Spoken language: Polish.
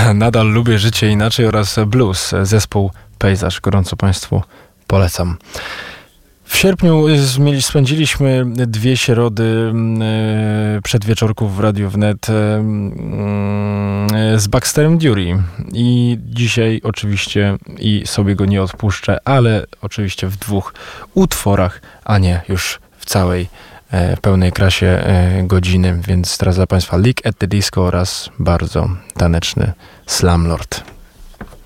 Nadal lubię życie inaczej oraz blues, zespół Pejzaż. Gorąco Państwu polecam. W sierpniu spędziliśmy 2 środy przedwieczorków w Radiu Wnet z Baxterem Dury i dzisiaj oczywiście i sobie go nie odpuszczę, ale oczywiście w 2 utworach, a nie już w całej pełnej krasie godziny, więc teraz dla Państwa Leak at the Disco oraz bardzo taneczny Slumlord.